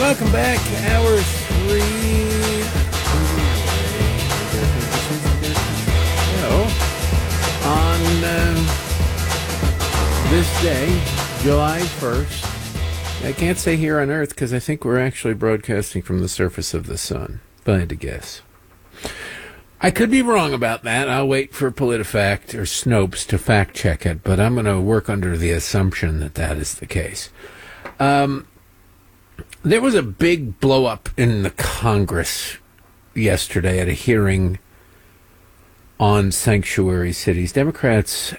Welcome back to Hour 3. On this day, July 1st, I can't say here on Earth because I think we're actually broadcasting from the surface of the sun, if I had to guess. I could be wrong about that. I'll wait for PolitiFact or Snopes to fact check it, but I'm going to work under the assumption that that is the case. There was a big blow-up in the Congress yesterday at a hearing on sanctuary cities. Democrats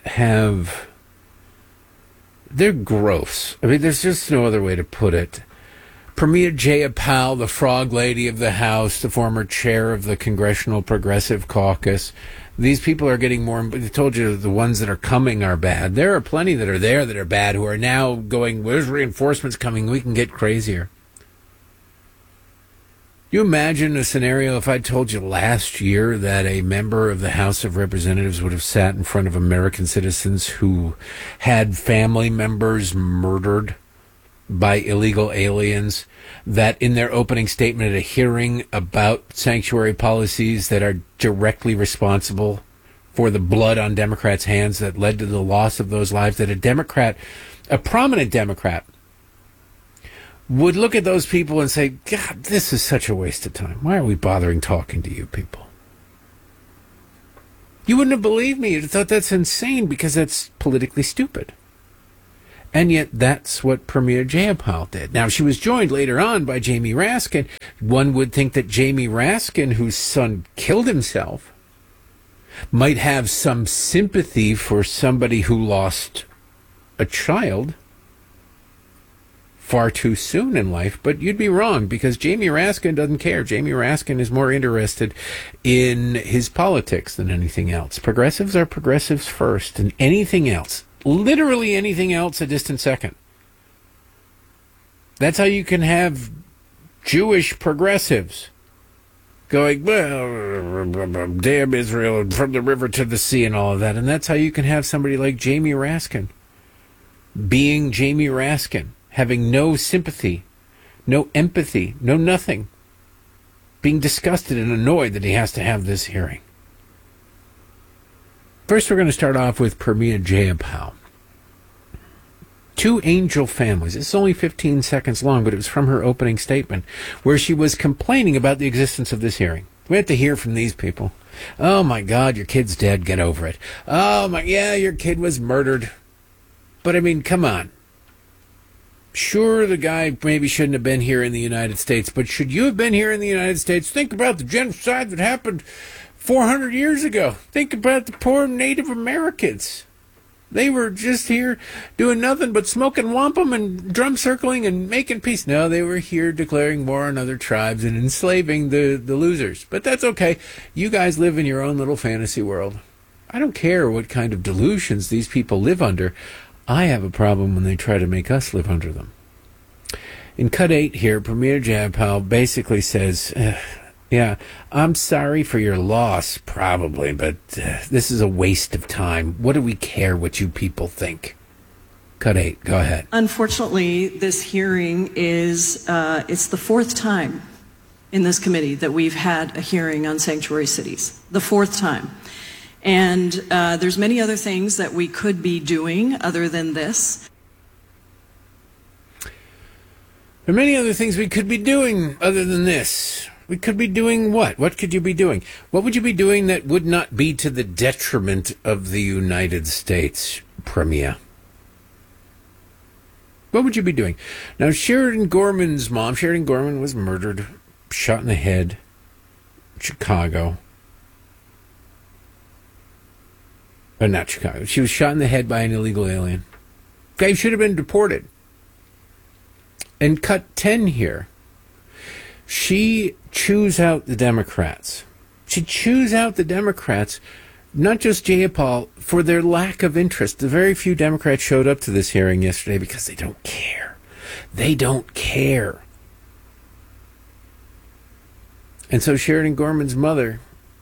they're gross. I mean, there's just no other way to put it. Pramila Jayapal, the frog lady of the House, the former chair of the Congressional Progressive Caucus, these people are getting more. I told you the ones that are coming are bad. There are plenty that are there that are bad who are now going, where's reinforcements coming? We can get crazier. You imagine a scenario if I told you last year that a member of the House of Representatives would have sat in front of American citizens who had family members murdered by illegal aliens, that in their opening statement at a hearing about sanctuary policies that are directly responsible for the blood on Democrats' hands that led to the loss of those lives, that a prominent Democrat, would look at those people and say, God, this is such a waste of time. Why are we bothering talking to you people? You wouldn't have believed me. You'd have thought that's insane because that's politically stupid. And yet that's what Pramila Jayapal did. Now, she was joined later on by Jamie Raskin. One would think that Jamie Raskin, whose son killed himself, might have some sympathy for somebody who lost a child far too soon in life, but you'd be wrong because Jamie Raskin doesn't care. Jamie Raskin is more interested in his politics than anything else. Progressives are progressives first, and anything else, literally anything else, a distant second. That's how you can have Jewish progressives going, well, damn Israel, from the river to the sea and all of that. And that's how you can have somebody like Jamie Raskin being Jamie Raskin, having no sympathy, no empathy, no nothing, being disgusted and annoyed that he has to have this hearing. First, we're going to start off with Pramila Jayapal. Two angel families. It's only 15 seconds long, but it was from her opening statement where she was complaining about the existence of this hearing. We have to hear from these people. Oh, my God, your kid's dead. Get over it. Oh, yeah, your kid was murdered. But, I mean, come on. Sure, the guy maybe shouldn't have been here in the United States, but should you have been here in the United States? Think about the genocide that happened 400 years ago. Think about the poor Native Americans. They were just here doing nothing but smoking wampum and drum circling and making peace. No, they were here declaring war on other tribes and enslaving the losers. But that's okay. You guys live in your own little fantasy world. I don't care what kind of delusions these people live under. I have a problem when they try to make us live under them. In Cut 8 here, Pramila Jayapal basically says, yeah, I'm sorry for your loss, probably, but this is a waste of time. What do we care what you people think? Cut 8, go ahead. Unfortunately, this hearing is, it's the fourth time in this committee that we've had a hearing on sanctuary cities. The fourth time. And there's many other things that we could be doing other than this. There are many other things we could be doing other than this. We could be doing what? What could you be doing? What would you be doing that would not be to the detriment of the United States, Pramila? What would you be doing? Now, Sheridan Gorman's mom, Sheridan Gorman was murdered, shot in the head, Chicago. Not Chicago. She was shot in the head by an illegal alien. Guy should have been deported. And Cut 10 here. She chews out the Democrats. She chews out the Democrats, not just Jayapal, for their lack of interest. The very few Democrats showed up to this hearing yesterday because they don't care. They don't care. And so Sheridan Gorman's mother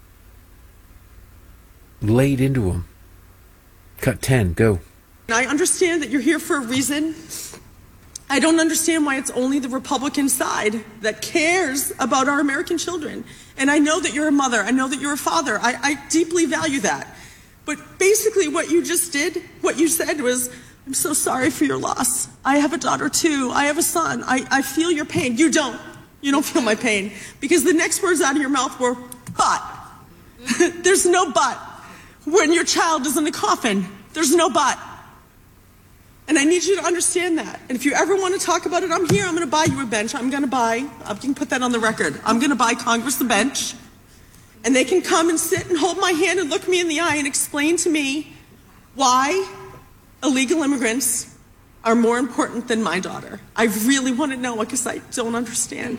laid into him. Cut 10, go. I understand that you're here for a reason, I don't understand why it's only the Republican side that cares about our American children. And I know that you're a mother. I know that you're a father. I deeply value that. But basically what you just did, what you said was, I'm so sorry for your loss. I have a daughter too. I have a son. I feel your pain. You don't. You don't feel my pain. Because the next words out of your mouth were, but. There's no but. When your child is in the coffin, there's no but. And I need you to understand that. And if you ever want to talk about it, I'm here. I'm going to buy you a bench. You can put that on the record. I'm going to buy Congress a bench. And they can come and sit and hold my hand and look me in the eye and explain to me why illegal immigrants are more important than my daughter. I really want to know because I don't understand.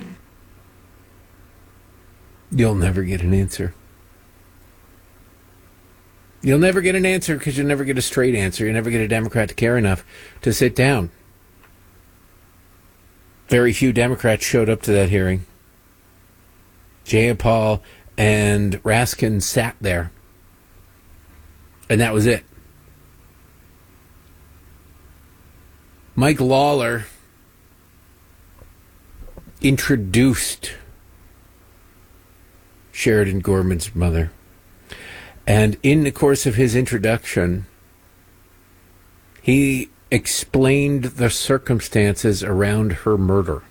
You'll never get an answer. You'll never get an answer because you'll never get a straight answer. You'll never get a Democrat to care enough to sit down. Very few Democrats showed up to that hearing. Jayapal and Raskin sat there. And that was it. Mike Lawler introduced Sheridan Gorman's mother. And in the course of his introduction, he explained the circumstances around her murder.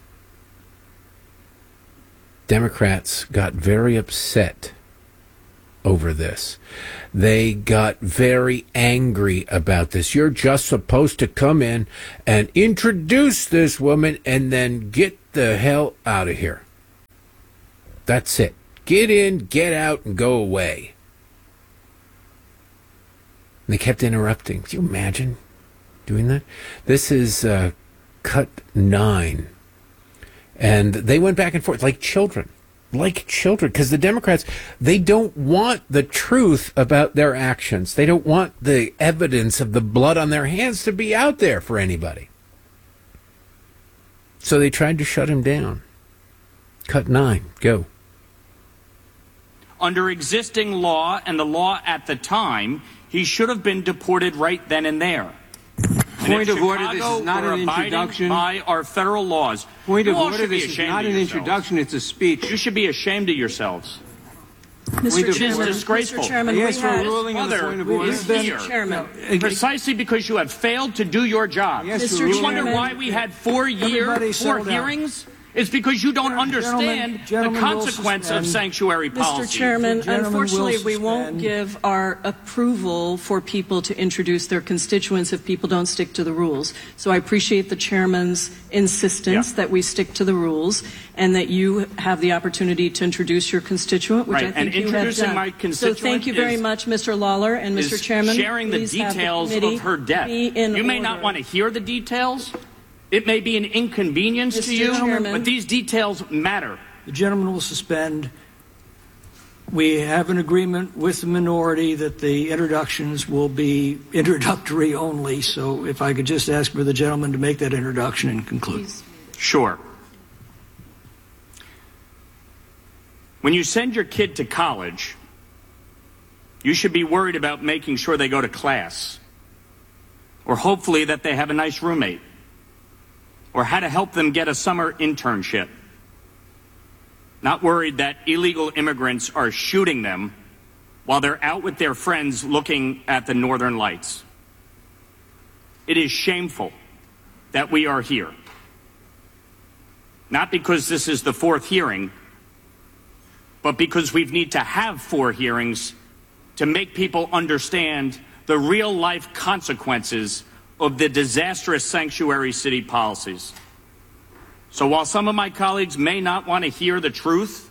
Democrats got very upset over this. They got very angry about this. You're just supposed to come in and introduce this woman and then get the hell out of here. That's it. Get in, get out, and go away. And they kept interrupting. Can you imagine doing that? This is cut 9. And they went back and forth like children. Because the Democrats, they don't want the truth about their actions. They don't want the evidence of the blood on their hands to be out there for anybody. So they tried to shut him down. Cut 9. Go. Under existing law and the law at the time, he should have been deported right then and there. Point of order, this is not an introduction. By our federal laws. Point of order, this is not an introduction, it's a speech. You should be ashamed of yourselves. Mr. Chairman, It's disgraceful. Mr. Chairman, Yes, for a ruling on the point of order. Mr. Chairman. Precisely because you have failed to do your job. Yes, Mr. You wonder Chairman. why we had 4 Everybody settle down. hearings? It's because you don't understand Gentlemen the consequence of sanctuary policy. Mr. Chairman, The gentleman unfortunately, will we won't suspend. give our approval for people to introduce their constituents if people don't stick to the rules. So I appreciate the chairman's insistence that we stick to the rules and that you have the opportunity to introduce your constituent, which I Right, think and you have introducing done. my So constituent thank you very is- much, Mr. Lawler and Mr. is Chairman. sharing the please have details committee of her death. be in You may order. not want to hear the details. It may be an inconvenience to Mr. you, Chairman. but these details matter. The gentleman will suspend. We have an agreement with the minority that the introductions will be introductory only. So if I could just ask for the gentleman to make that introduction and conclude. Please. Sure. When you send your kid to college, you should be worried about making sure they go to class, or hopefully that they have a nice roommate, or how to help them get a summer internship. Not worried that illegal immigrants are shooting them while they're out with their friends looking at the Northern Lights. It is shameful that we are here. Not because this is the 4th hearing, but because we need to have 4 hearings to make people understand the real-life consequences of the disastrous sanctuary city policies. So while some of my colleagues may not want to hear the truth,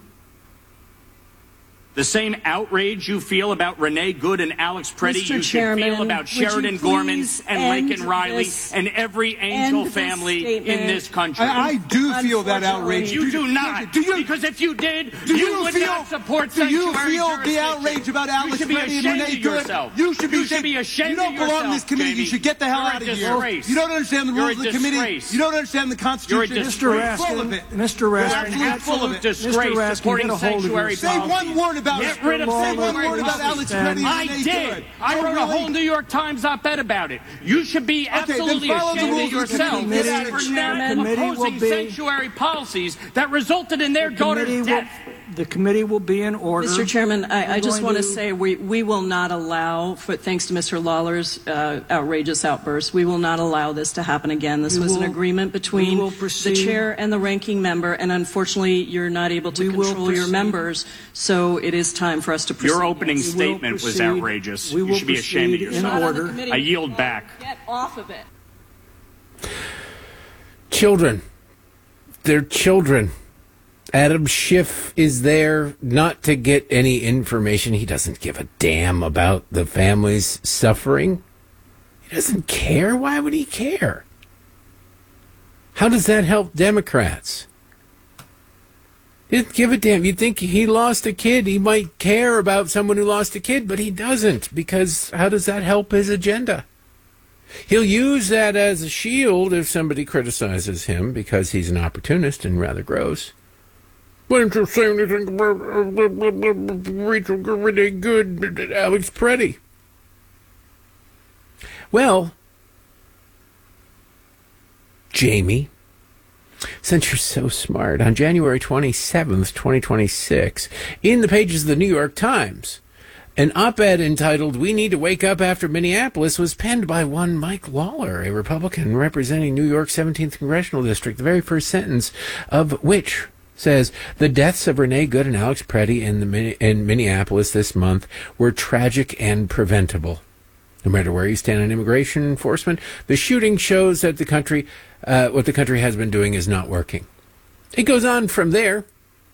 the same outrage you feel about Renee Good andAlex Preddy, Mr. you Chairman, should feel about would you Sheridan Gorman please and end Laken Riley this- and every Angel end this family in statement? this country. I do feel that outrage. You do not. Do you- Because if you did, Do you you would feel? not support Do you sanctuary feel the jurisdiction. outrage about You Alex should be Preddy and ashamed Renee of Good? yourself. You should be ashamed You don't of belong in yourself, this committee. Jamie. You should get the hell You're out a of here. disgrace. You don't understand the You're rules a of the committee. disgrace. You don't understand the Constitution. You're a Mr. disgrace. Full of Raskin, it. Mr. You're Raskin, an absolute disgrace Raskin, supporting get a hold of sanctuary yourself. Say one policies. word about about Get rid of say one sanctuary word about Alex policies. Petty. I did. I wrote a whole New York Times op-ed about it. You should be absolutely follow the ashamed of rules of the yourself committee. for not The committee will opposing be- sanctuary policies that resulted in their daughter's death. The committee will be in order. Mr. Chairman, I just going want to to- say we will not allow, thanks to Mr. Lawler's outrageous outburst, we will not allow this to happen again. This was an agreement between will the proceed- chair and the ranking member, and unfortunately, you're not able to We will control your proceed- members, so it is time for us to proceed. Your opening We will statement was proceed- outrageous. we You will should be ashamed of proceed in yourself. order. Committee. I yield back. Get off of it. Children. They're children. Adam Schiff is there not to get any information. He doesn't give a damn about the family's suffering. He doesn't care. Why would he care? How does that help Democrats? He doesn't give a damn. You'd think he lost a kid. He might care about someone who lost a kid, but he doesn't, because how does that help his agenda? He'll use that as a shield if somebody criticizes him because he's an opportunist and rather gross. Why don't you say anything about Rachel Good, Alex Preddy? Well, Jamie, since you're so smart, on January 27th, 2026, in the pages of the New York Times, an op-ed entitled, "We Need to Wake Up After Minneapolis," was penned by one Mike Lawler, a Republican representing New York's 17th Congressional District, the very first sentence of which says, "The deaths of Renee Good and Alex Preddy in Minneapolis this month were tragic and preventable. No matter where you stand on immigration enforcement, the shooting shows that what the country has been doing is not working." It goes on from there.